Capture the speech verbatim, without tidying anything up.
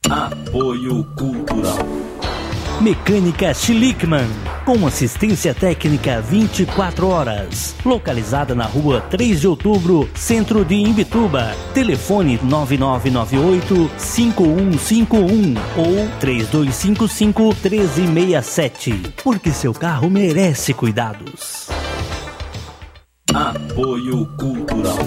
Apoio Cultural. Mecânica Schlickmann, com assistência técnica vinte e quatro horas. Localizada na rua três de outubro, centro de Imbituba. Telefone nove nove nove oito cinco um cinco um ou três dois cinco cinco três seis sete. Porque seu carro merece cuidados. Apoio Cultural.